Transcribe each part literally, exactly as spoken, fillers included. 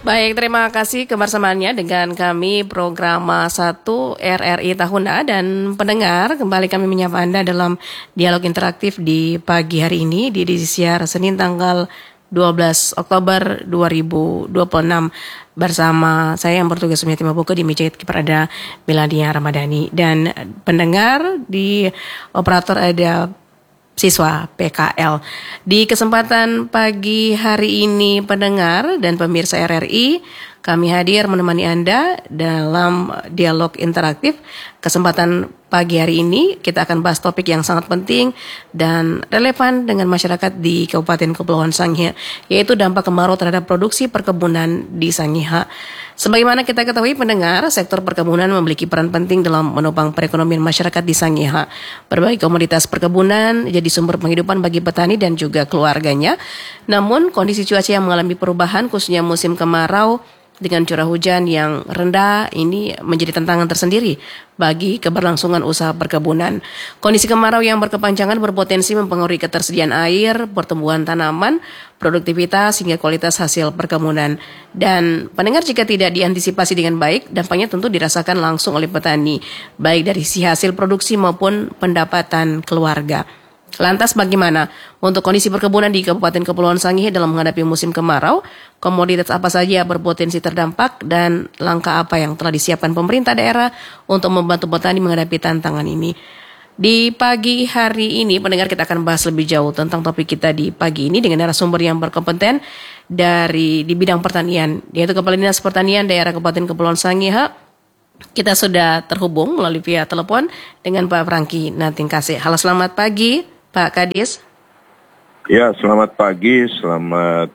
Baik, terima kasih kebersamaannya dengan kami program satu R R I Tahuna dan pendengar. Kembali kami menyapa Anda dalam dialog interaktif di pagi hari ini di edisi siar Senin tanggal dua belas Oktober dua ribu dua puluh enam bersama saya yang bertugas Sumiati Mabuko di meja kiper ada Miladia Ramadhani dan pendengar di operator ada siswa P K L. Di kesempatan pagi hari ini pendengar dan pemirsa R R I, kami hadir menemani Anda dalam dialog interaktif. Kesempatan pagi hari ini kita akan bahas topik yang sangat penting dan relevan dengan masyarakat di Kabupaten Kepulauan Sangihe, yaitu dampak kemarau terhadap produksi perkebunan di Sangihe. Sebagaimana kita ketahui pendengar, sektor perkebunan memiliki peran penting dalam menopang perekonomian masyarakat di Sangihe. Berbagai komoditas perkebunan jadi sumber penghidupan bagi petani dan juga keluarganya. Namun kondisi cuaca yang mengalami perubahan khususnya musim kemarau dengan curah hujan yang rendah ini menjadi tantangan tersendiri bagi keberlangsungan usaha perkebunan. Kondisi kemarau yang berkepanjangan berpotensi mempengaruhi ketersediaan air, pertumbuhan tanaman, produktivitas hingga kualitas hasil perkebunan. Dan pendengar, jika tidak diantisipasi dengan baik, dampaknya tentu dirasakan langsung oleh petani, baik dari sisi hasil produksi maupun pendapatan keluarga. Lantas bagaimana untuk kondisi perkebunan di Kabupaten Kepulauan Sangihe dalam menghadapi musim kemarau? Komoditas apa saja berpotensi terdampak dan langkah apa yang telah disiapkan pemerintah daerah untuk membantu petani menghadapi tantangan ini? Di pagi hari ini pendengar, kita akan bahas lebih jauh tentang topik kita di pagi ini dengan narasumber yang berkompeten dari di bidang pertanian, yaitu Kepala Dinas Pertanian Daerah Kabupaten Kepulauan Sangihe. Kita sudah terhubung melalui via telepon dengan Pak Franky Natingkase. Halo, selamat pagi Pak Kadis. Ya, selamat pagi, selamat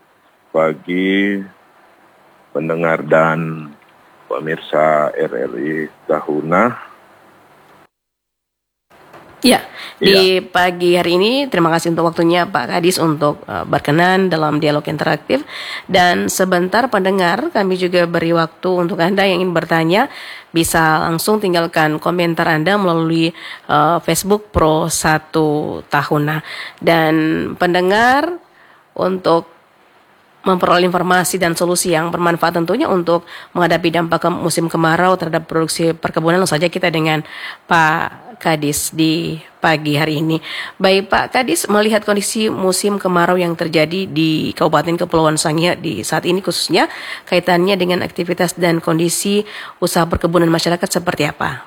pagi pendengar dan pemirsa R R I Tahuna. Ya, di ya. Pagi hari ini terima kasih untuk waktunya Pak Kadis untuk uh, berkenan dalam dialog interaktif. Dan sebentar pendengar, kami juga beri waktu untuk Anda yang ingin bertanya, bisa langsung tinggalkan komentar Anda melalui uh, Facebook Pro satu Tahuna. Dan pendengar, untuk memperoleh informasi dan solusi yang bermanfaat tentunya untuk menghadapi dampak ke musim kemarau terhadap produksi perkebunan, langsung saja kita dengan Pak Kadis di pagi hari ini. Baik Pak Kadis, melihat kondisi musim kemarau yang terjadi di Kabupaten Kepulauan Sangihe di saat ini khususnya, kaitannya dengan aktivitas dan kondisi usaha perkebunan masyarakat seperti apa?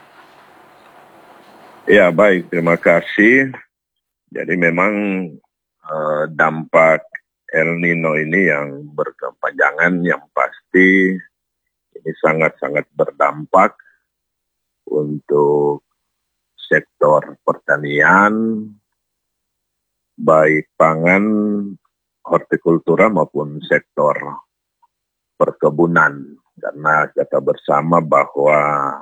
Ya, baik, terima kasih. Jadi memang uh, dampak El Nino ini yang berkepanjangan yang pasti ini sangat-sangat berdampak untuk sektor pertanian, baik pangan, hortikultura maupun sektor perkebunan. Karena kita bersama bahwa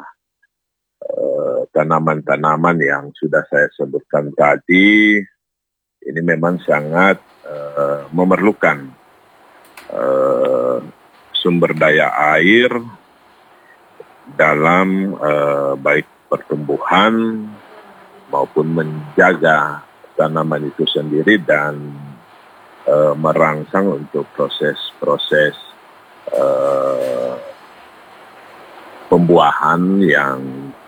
eh, tanaman-tanaman yang sudah saya sebutkan tadi, ini memang sangat uh, memerlukan uh, sumber daya air dalam uh, baik pertumbuhan maupun menjaga tanaman itu sendiri dan uh, merangsang untuk proses-proses uh, pembuahan yang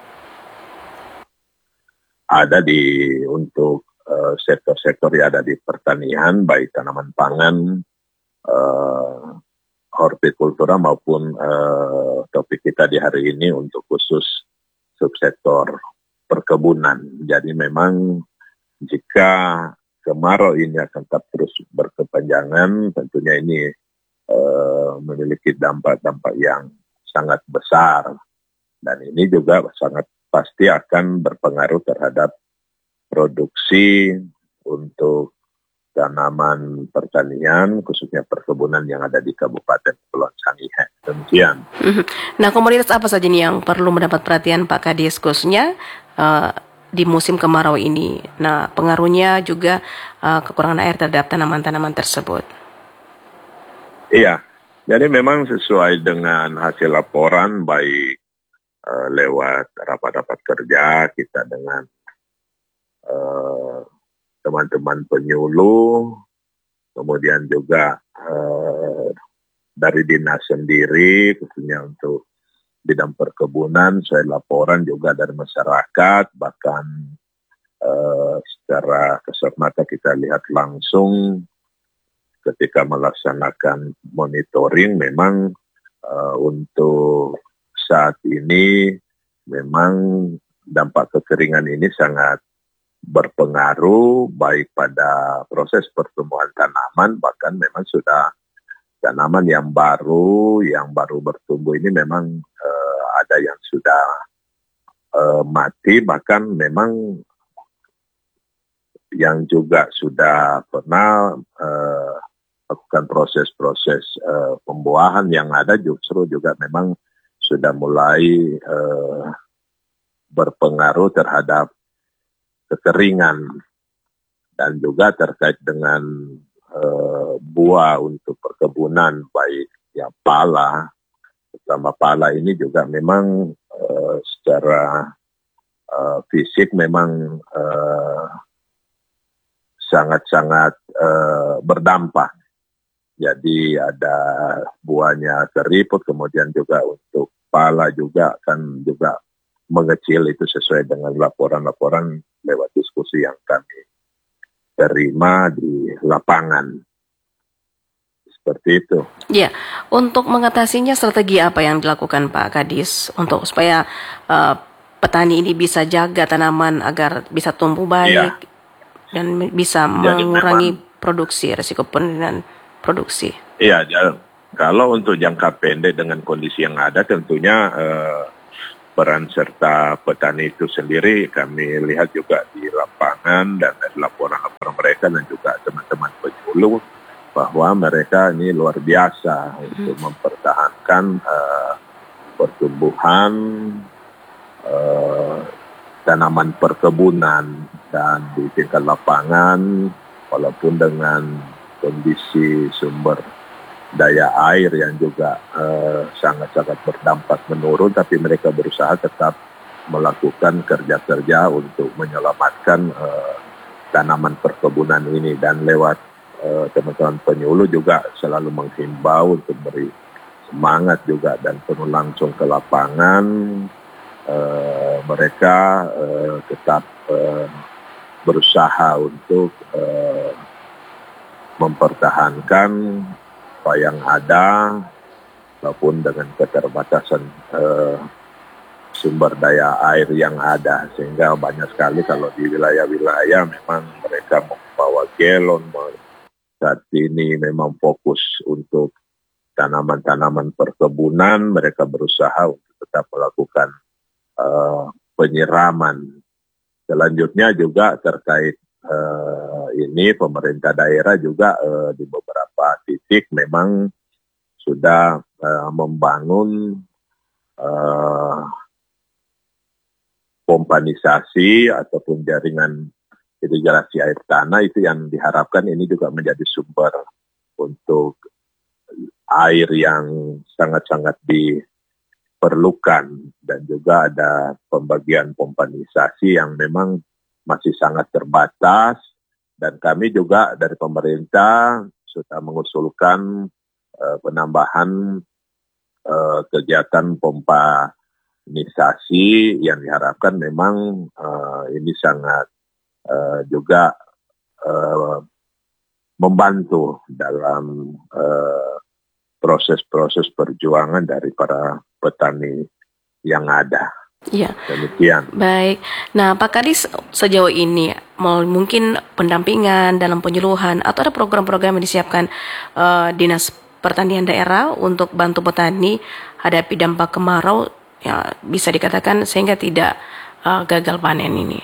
ada di untuk Uh, sektor-sektor yang ada di pertanian, baik tanaman pangan, uh, hortikultura maupun uh, topik kita di hari ini untuk khusus subsektor perkebunan. Jadi memang jika kemarau ini akan tetap terus berkepanjangan, tentunya ini uh, memiliki dampak-dampak yang sangat besar. Dan ini juga sangat pasti akan berpengaruh terhadap produksi untuk tanaman pertanian, khususnya perkebunan yang ada di Kabupaten Kepulauan Sangihe. Demikian. Nah, komoditas apa saja nih yang perlu mendapat perhatian Pak Kadis khususnya uh, di musim kemarau ini? Nah, pengaruhnya juga uh, kekurangan air terhadap tanaman-tanaman tersebut. Iya, jadi memang sesuai dengan hasil laporan baik uh, lewat rapat-rapat kerja kita dengan Uh, teman-teman penyuluh, kemudian juga uh, dari dinas sendiri, khususnya untuk bidang perkebunan, saya laporan juga dari masyarakat, bahkan uh, secara kasat mata kita lihat langsung ketika melaksanakan monitoring, memang uh, untuk saat ini memang dampak kekeringan ini sangat berpengaruh baik pada proses pertumbuhan tanaman, bahkan memang sudah tanaman yang baru, yang baru bertumbuh ini memang uh, ada yang sudah uh, mati, bahkan memang yang juga sudah pernah uh, lakukan proses-proses uh, pembuahan yang ada justru juga memang sudah mulai uh, berpengaruh terhadap kekeringan, dan juga terkait dengan uh, buah untuk perkebunan, baik ya pala, terutama pala ini juga memang uh, secara uh, fisik memang uh, sangat-sangat uh, berdampak. Jadi ada buahnya keriput, kemudian juga untuk pala juga kan juga mengecil, itu sesuai dengan laporan-laporan lewat diskusi yang kami terima di lapangan. Seperti itu. Ya, untuk mengatasinya strategi apa yang dilakukan Pak Kadis untuk supaya uh, petani ini bisa jaga tanaman agar bisa tumbuh baik ya, dan bisa jadi mengurangi memang produksi, risiko penurunan produksi? Iya, kalau untuk jangka pendek dengan kondisi yang ada, tentunya eh, peran serta petani itu sendiri kami lihat juga di lapangan dan dari laporan-laporan mereka dan juga teman-teman penyuluh, bahwa mereka ini luar biasa hmm. untuk mempertahankan uh, pertumbuhan uh, tanaman perkebunan, dan di tingkat lapangan walaupun dengan kondisi sumber daya air yang juga uh, sangat-sangat berdampak menurun, tapi mereka berusaha tetap melakukan kerja-kerja untuk menyelamatkan uh, tanaman perkebunan ini, dan lewat uh, teman-teman penyuluh juga selalu menghimbau untuk beri semangat juga dan turun langsung ke lapangan. Uh, mereka uh, tetap uh, berusaha untuk uh, mempertahankan apa yang ada, walaupun dengan keterbatasan uh, sumber daya air yang ada, sehingga banyak sekali kalau di wilayah-wilayah memang mereka membawa galon. Saat ini memang fokus untuk tanaman-tanaman perkebunan, mereka berusaha untuk tetap melakukan uh, penyiraman. Selanjutnya juga terkait uh, ini, pemerintah daerah juga uh, di beberapa titik memang sudah uh, membangun uh, pompanisasi ataupun jaringan irigasi air tanah, itu yang diharapkan ini juga menjadi sumber untuk air yang sangat-sangat diperlukan, dan juga ada pembagian pompanisasi yang memang masih sangat terbatas, dan kami juga dari pemerintah sudah mengusulkan uh, penambahan uh, kegiatan pompanisasi yang diharapkan memang uh, ini sangat uh, juga uh, membantu dalam uh, proses-proses perjuangan dari para petani yang ada. Ya. Demikian. Baik. Nah, Pak Kadis, sejauh ini mungkin pendampingan dalam penyuluhan atau ada program-program yang disiapkan uh, Dinas Pertanian Daerah untuk bantu petani hadapi dampak kemarau, ya bisa dikatakan sehingga tidak uh, gagal panen ini.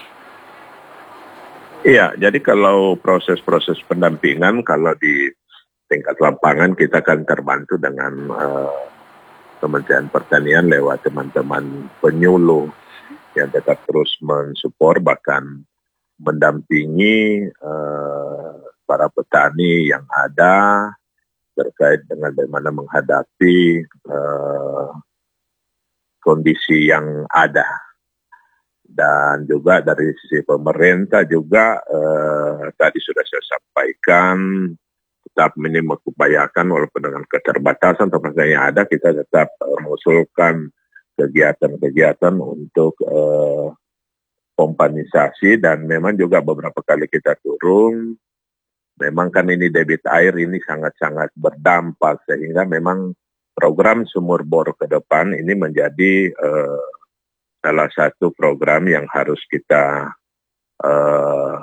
Iya, jadi kalau proses-proses pendampingan, kalau di tingkat lapangan kita kan terbantu dengan uh, Kementerian Pertanian lewat teman-teman penyuluh yang tetap terus mensupport, bahkan mendampingi uh, para petani yang ada terkait dengan bagaimana menghadapi uh, kondisi yang ada. Dan juga dari sisi pemerintah juga uh, tadi sudah saya sampaikan tetap ini mengupayakan walaupun dengan keterbatasan tenaga yang ada, kita tetap uh, mengusulkan kegiatan-kegiatan untuk uh, pompanisasi, dan memang juga beberapa kali kita turun. Memang kan ini debit air ini sangat-sangat berdampak, sehingga memang program sumur bor ke depan ini menjadi uh, salah satu program yang harus kita uh,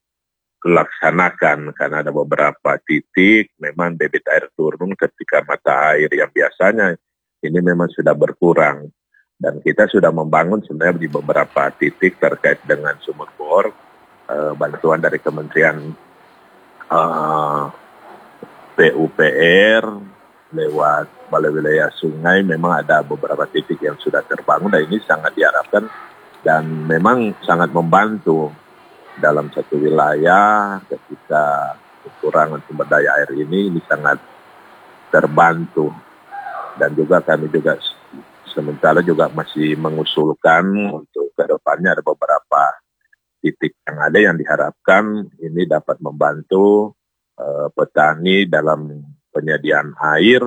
laksanakan, karena ada beberapa titik memang debit air turun ketika mata air yang biasanya ini memang sudah berkurang, dan kita sudah membangun sebenarnya di beberapa titik terkait dengan sumur bor, uh, bantuan dari Kementerian Uh, P U P R lewat Balai Wilayah Sungai. Memang ada beberapa titik yang sudah terbangun, dan ini sangat diharapkan dan memang sangat membantu dalam satu wilayah ketika kekurangan sumber daya air ini, ini sangat terbantu. Dan juga kami juga sementara juga masih mengusulkan untuk ke depannya ada beberapa titik yang ada yang diharapkan ini dapat membantu uh, petani dalam penyediaan air,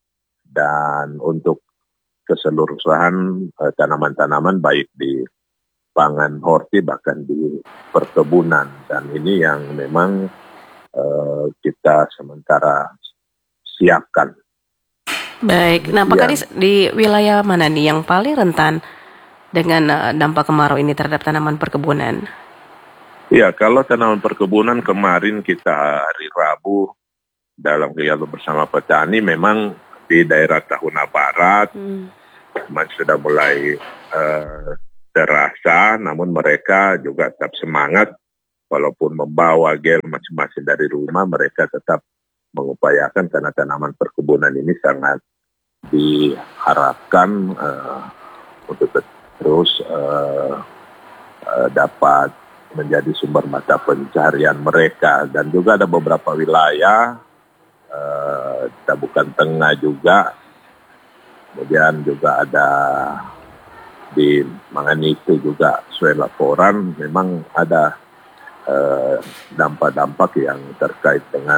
dan untuk keseluruhan uh, tanaman-tanaman baik di pangan horti bahkan di perkebunan. Dan ini yang memang uh, kita sementara siapkan. Baik, nah Pak Kadis, di wilayah mana nih yang paling rentan dengan uh, dampak kemarau ini terhadap tanaman perkebunan? Ya, kalau tanaman perkebunan kemarin kita hari Rabu dalam kegiatan bersama petani, memang di daerah Tahuna Barat hmm. masih sudah mulai uh, terasa, namun mereka juga tetap semangat walaupun membawa gel masing-masing dari rumah, mereka tetap mengupayakan karena tanaman perkebunan ini sangat diharapkan uh, untuk terus uh, uh, dapat menjadi sumber mata pencaharian mereka. Dan juga ada beberapa wilayah, uh, Tabukan Tengah juga, kemudian juga ada di Manganitu juga, sesuai laporan memang ada uh, dampak-dampak yang terkait dengan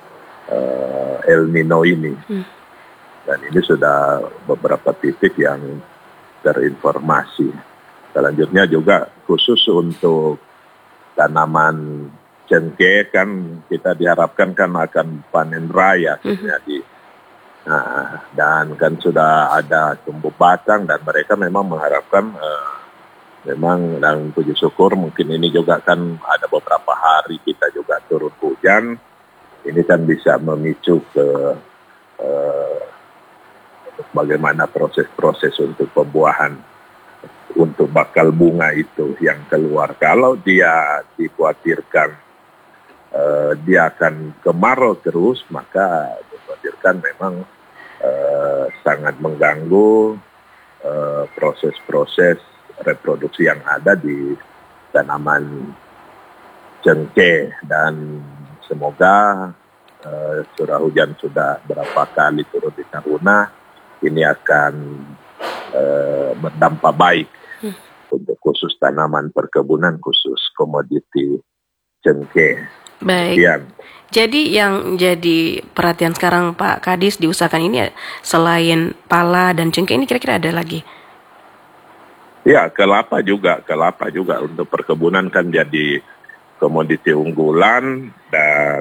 uh, El Nino ini. Hmm. Dan ini sudah beberapa titik yang terinformasi. Selanjutnya juga khusus untuk tanaman cengkeh, kan kita diharapkan kan akan panen raya terjadi. Nah, dan kan sudah ada tumbuh batang, dan mereka memang mengharapkan uh, memang, dan puji syukur mungkin ini juga kan ada beberapa hari kita juga turun hujan, ini kan bisa memicu ke uh, bagaimana proses-proses untuk pembuahan untuk bakal bunga itu yang keluar. Kalau dia dikhawatirkan uh, dia akan kemarau terus, maka dikhawatirkan memang uh, sangat mengganggu uh, proses-proses reproduksi yang ada di tanaman cengkeh. Dan semoga uh, curah hujan sudah berapa kali turun di Tahuna, ini akan uh, berdampak baik untuk khusus tanaman perkebunan, khusus komoditi cengkeh. Baik. Sekian. Jadi yang jadi perhatian sekarang Pak Kadis diusahakan ini selain pala dan cengkeh, ini kira-kira ada lagi? Ya, kelapa juga, kelapa juga untuk perkebunan kan jadi komoditi unggulan, dan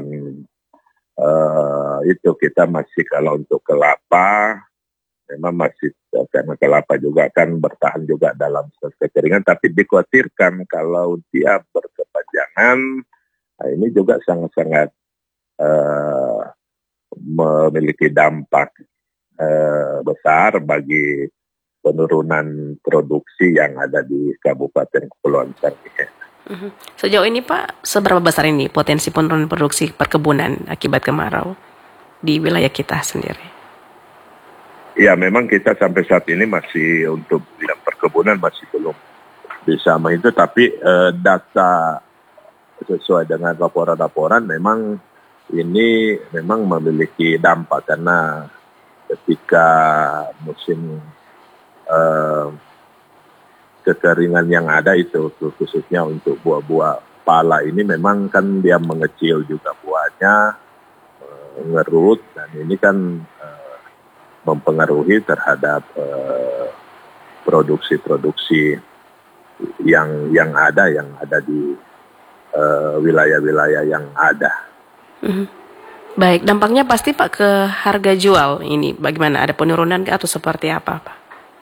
uh, itu kita masih, kalau untuk kelapa memang masih, karena kelapa juga kan bertahan juga dalam kekeringan, tapi dikhawatirkan kalau dia berkepanjangan, nah ini juga sangat-sangat uh, memiliki dampak uh, besar bagi penurunan produksi yang ada di Kabupaten Kepulauan Sangihe. Uh-huh. Sejauh ini Pak, seberapa besar ini potensi penurunan produksi perkebunan akibat kemarau di wilayah kita sendiri? Ya, memang kita sampai saat ini masih untuk bidang perkebunan masih belum bisa menghitung, tapi eh, data sesuai dengan laporan-laporan memang ini memang memiliki dampak, karena ketika musim eh, kekeringan yang ada itu, khususnya untuk buah-buah pala ini, memang kan dia mengecil juga buahnya, ngerut, dan ini kan uh, mempengaruhi terhadap uh, produksi-produksi yang yang ada yang ada di uh, wilayah-wilayah yang ada. Mhm. Baik, dampaknya pasti Pak ke harga jual ini bagaimana? Ada penurunan atau seperti apa Pak?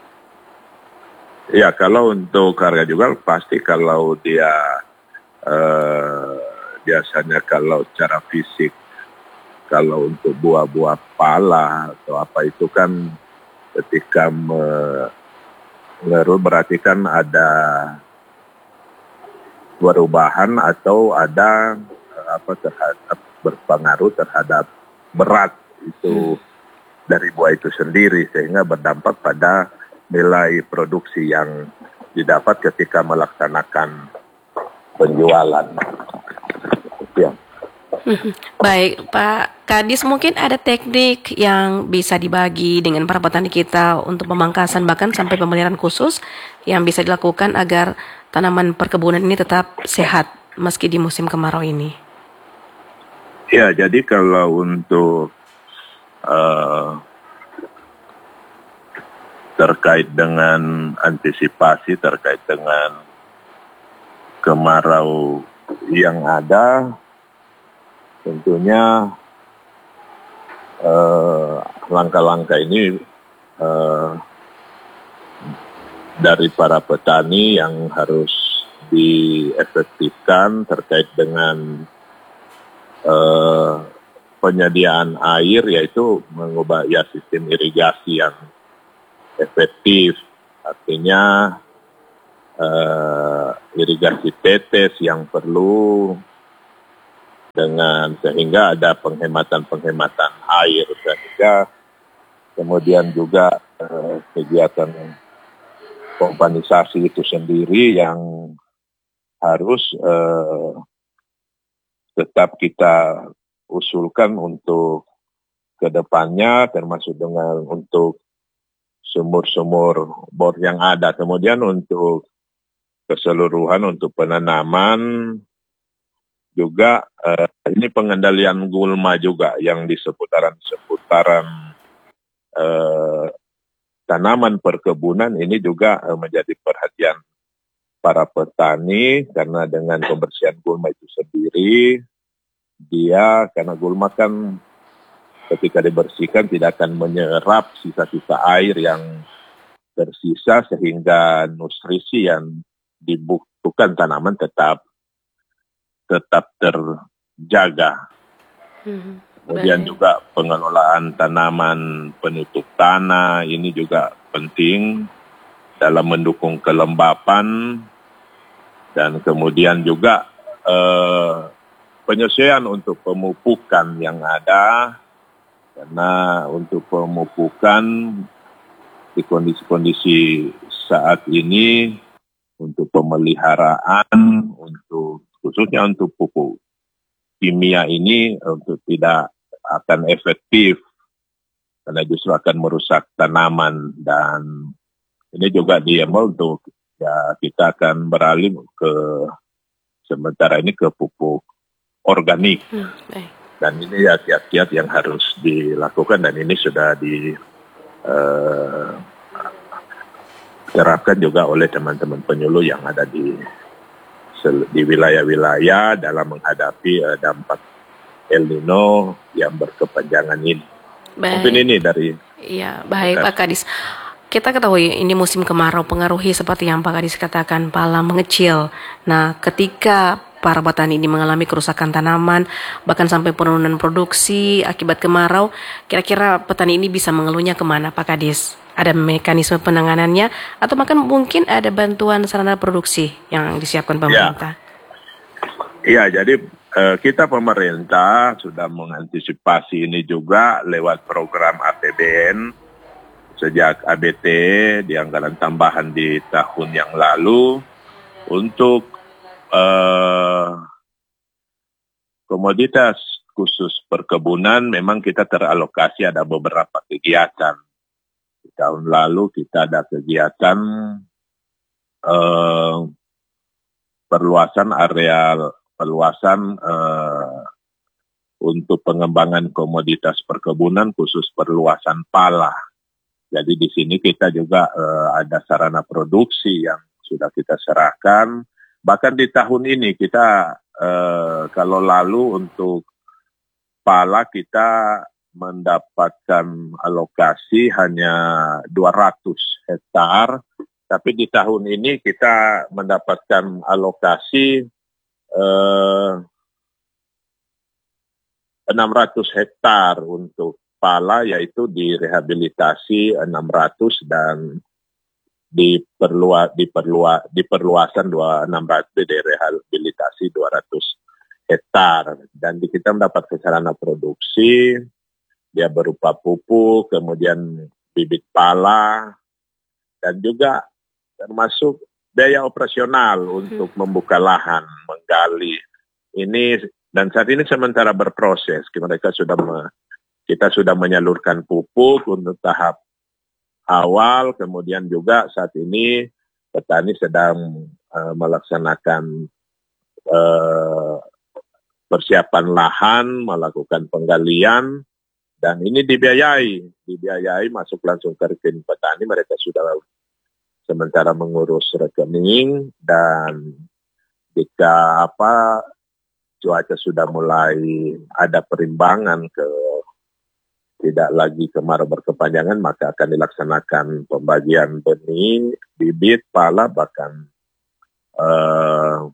Ya, kalau untuk harga jual pasti kalau dia uh, biasanya kalau secara fisik, kalau untuk buah-buah pala atau apa itu kan ketika mengerut berarti kan ada perubahan atau ada uh, apa terhadap berpengaruh terhadap berat itu dari buah itu sendiri, sehingga berdampak pada nilai produksi yang didapat ketika melaksanakan penjualan. Ya. Baik, Pak Kadis, mungkin ada teknik yang bisa dibagi dengan para petani kita untuk pemangkasan bahkan sampai pemeliharaan khusus yang bisa dilakukan agar tanaman perkebunan ini tetap sehat meski di musim kemarau ini. Ya, jadi kalau untuk uh, terkait dengan antisipasi terkait dengan kemarau yang ada, tentunya uh, langkah-langkah ini uh, dari para petani yang harus diefektifkan terkait dengan Uh, penyediaan air, yaitu mengubah ya sistem irigasi yang efektif, artinya uh, irigasi tetes yang perlu dengan sehingga ada penghematan-penghematan air, sehingga kemudian juga uh, kegiatan pompanisasi itu sendiri yang harus uh, tetap kita usulkan untuk kedepannya, termasuk dengan untuk sumur-sumur bor yang ada. Kemudian untuk keseluruhan untuk penanaman juga eh, ini pengendalian gulma juga yang di seputaran-seputaran eh, tanaman perkebunan ini juga eh, menjadi perhatian para petani, karena dengan pembersihan gulma itu sendiri, dia karena gulma kan ketika dibersihkan tidak akan menyerap sisa-sisa air yang tersisa, sehingga nutrisi yang dibutuhkan tanaman tetap tetap terjaga. Hmm, Kemudian baik. juga pengelolaan tanaman penutup tanah ini juga penting dalam mendukung kelembapan, dan kemudian juga eh, penyesuaian untuk pemupukan yang ada, karena untuk pemupukan di kondisi-kondisi saat ini untuk pemeliharaan, untuk khususnya untuk pupuk kimia ini untuk tidak akan efektif karena justru akan merusak tanaman, dan ini juga diambil untuk ya kita akan beralih ke sementara ini ke pupuk organik. Hmm, baik. Dan ini ya kiat-kiat yang harus dilakukan, dan ini sudah diterapkan uh, juga oleh teman-teman penyuluh yang ada di di wilayah-wilayah dalam menghadapi uh, dampak El Nino yang berkepanjangan ini. Baik. Mungkin ini dari Iya, baik Pak Kadis. Kita ketahui ini musim kemarau pengaruhi seperti yang Pak Kadis katakan, pala mengecil. Nah, ketika para petani ini mengalami kerusakan tanaman, bahkan sampai penurunan produksi akibat kemarau, kira-kira petani ini bisa mengeluhnya kemana Pak Kadis? Ada mekanisme penanganannya atau bahkan mungkin ada bantuan sarana produksi yang disiapkan pemerintah? Iya, ya, jadi eh, kita pemerintah sudah mengantisipasi ini juga lewat program A P B N sejak A B T di anggaran tambahan di tahun yang lalu untuk eh, komoditas khusus perkebunan. Memang kita teralokasi ada beberapa kegiatan. Di tahun lalu kita ada kegiatan eh, perluasan areal perluasan eh, untuk pengembangan komoditas perkebunan khusus perluasan pala. Jadi di sini kita juga uh, ada sarana produksi yang sudah kita serahkan. Bahkan di tahun ini kita uh, kalau lalu untuk pala kita mendapatkan alokasi hanya dua ratus hektar, tapi di tahun ini kita mendapatkan alokasi uh, enam ratus hektar untuk pala, yaitu direhabilitasi enam ratus dan di perlua, di perlua, di perluasan enam ratus, direhabilitasi dua ratus hektar. Dan di kita mendapat sarana produksi, dia berupa pupuk, kemudian bibit pala, dan juga termasuk biaya operasional untuk membuka lahan, menggali. Ini dan saat ini sementara berproses, mereka sudah me, kita sudah menyalurkan pupuk untuk tahap awal, kemudian juga saat ini petani sedang uh, melaksanakan uh, persiapan lahan, melakukan penggalian, dan ini dibiayai, dibiayai masuk langsung ke rekening petani. Mereka sudah sementara mengurus rekening, dan jika apa cuaca sudah mulai ada perimbangan ke tidak lagi kemarau berkepanjangan, maka akan dilaksanakan pembagian benih, bibit, pala, bahkan uh,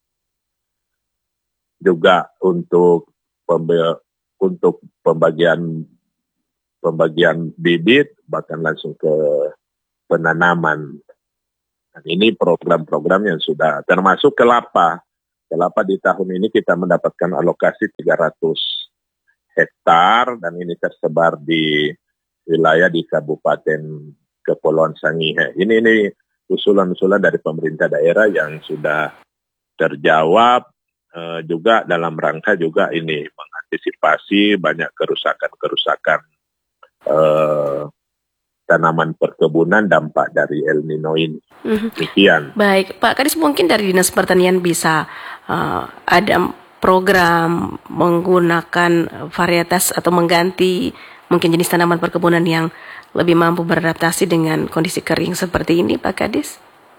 juga untuk pembe- untuk pembagian pembagian bibit, bahkan langsung ke penanaman. Dan ini program-program yang sudah termasuk kelapa. Kelapa di tahun ini kita mendapatkan alokasi tiga ratus hektar, dan ini tersebar di wilayah di Kabupaten Kepulauan Sangihe. Ini ini usulan-usulan dari pemerintah daerah yang sudah terjawab, eh, juga dalam rangka juga ini mengantisipasi banyak kerusakan-kerusakan eh, tanaman perkebunan dampak dari El Nino ini. Demikian. Baik, Pak Kadis, mungkin dari Dinas Pertanian bisa uh, ada program menggunakan varietas atau mengganti mungkin jenis tanaman perkebunan yang lebih mampu beradaptasi dengan kondisi kering seperti ini, Pak Kadis?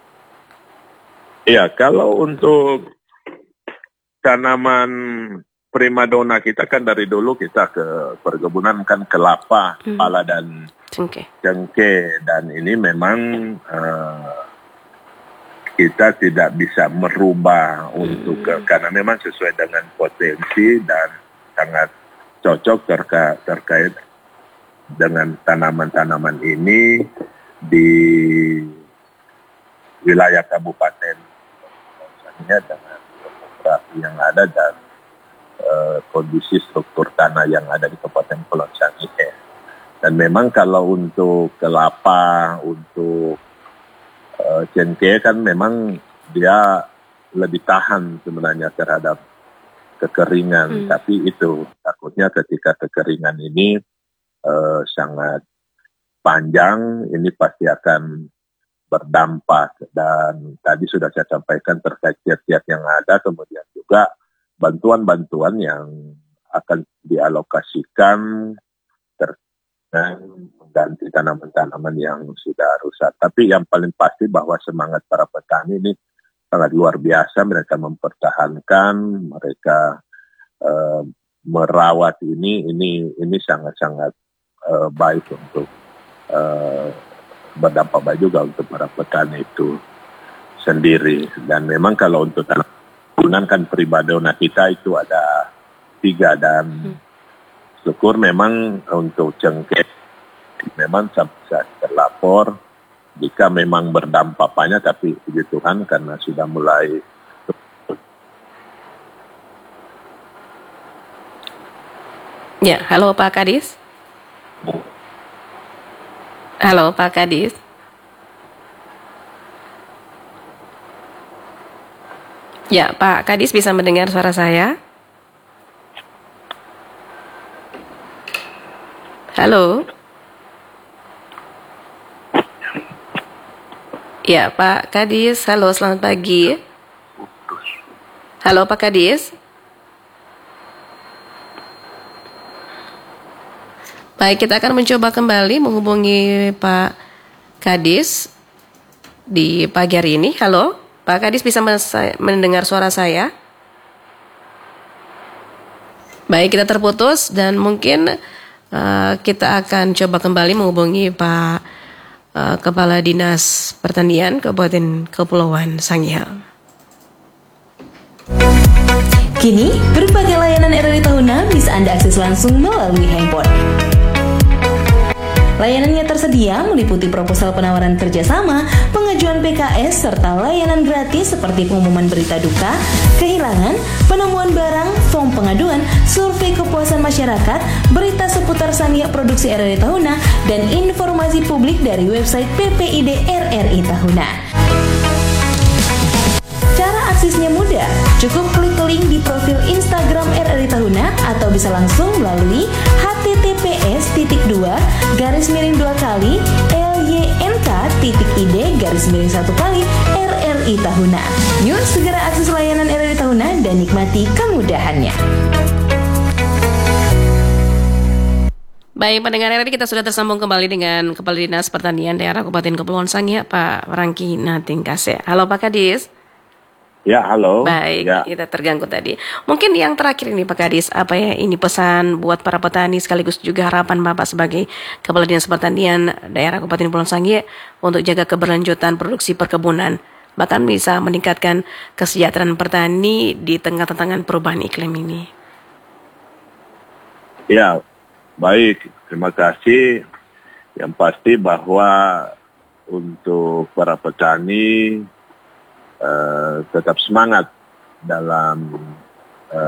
Iya, kalau untuk tanaman primadona kita kan dari dulu kita ke perkebunan kan kelapa, hmm. pala dan cengkeh. cengkeh, dan ini memang uh, kita tidak bisa merubah untuk hmm. karena memang sesuai dengan potensi dan sangat cocok terka, terkait dengan tanaman-tanaman ini di wilayah kabupaten misalnya dengan topografi yang ada dan uh, kondisi struktur tanah yang ada di Kabupaten Kepulauan Sangihe. Dan memang kalau untuk kelapa, untuk Uh, cengkeh kan memang dia lebih tahan sebenarnya terhadap kekeringan, hmm. tapi itu takutnya ketika kekeringan ini uh, sangat panjang, ini pasti akan berdampak. Dan tadi sudah saya sampaikan terkait kiat-kiat yang ada, kemudian juga bantuan-bantuan yang akan dialokasikan terkait mengganti tanaman-tanaman yang sudah rusak. Tapi yang paling pasti bahwa semangat para petani ini sangat luar biasa. Mereka mempertahankan, mereka uh, merawat ini, ini, ini sangat-sangat uh, baik untuk uh, berdampak baik juga untuk para petani itu sendiri. Dan memang kalau untuk tanaman kan primadona kita itu ada tiga, dan syukur memang untuk cengkeh memang sampai terlapor jika memang berdampak banyak, tapi puji Tuhan karena sudah mulai. Ya, halo Pak Kadis. Halo Pak Kadis. Ya, Pak Kadis bisa mendengar suara saya? Halo. Ya, Pak Kadis. Halo, selamat pagi. Halo, Pak Kadis. Baik, kita akan mencoba kembali menghubungi Pak Kadis di pagi hari ini. Halo, Pak Kadis, bisa mendengar suara saya? Baik, kita terputus dan mungkin uh, kita akan coba kembali menghubungi Pak uh, Kepala Dinas Pertanian Kabupaten Kepulauan Sangihe. Kini, berbagai layanan R R I tahunan bisa Anda akses langsung melalui handphone. Layanannya tersedia meliputi proposal penawaran kerjasama, pengajuan P K S, serta layanan gratis seperti pengumuman berita duka, kehilangan, penemuan barang, form pengaduan, survei kepuasan masyarakat, berita seputar Sangihe Produksi R R I Tahuna, dan informasi publik dari website P P I D R R I Tahuna. Cara aksesnya mudah, cukup klik link di profil Instagram R R I Tahuna atau bisa langsung melalui h t t p s titik dua garis miring dua kali l y n k titik i d garis miring satu kali R R I Tahuna. Yuk segera akses layanan R R I Tahuna dan nikmati kemudahannya. Baik, pendengar R R I, kita sudah tersambung kembali dengan Kepala Dinas Pertanian Daerah Kabupaten Kepulauan Sangihe, Pak Rangki Natingkase. Halo Pak Kadis. Ya, halo. Baik, ya. Kita terganggu tadi. Mungkin yang terakhir ini Pak Kadis, apa ya ini pesan buat para petani sekaligus juga harapan Bapak sebagai Kepala Dinas Pertanian Daerah Kabupaten Kepulauan Sangihe untuk jaga keberlanjutan produksi perkebunan, bahkan bisa meningkatkan kesejahteraan petani di tengah tantangan perubahan iklim ini. Ya, baik. Terima kasih. Yang pasti bahwa untuk para petani Uh, tetap semangat dalam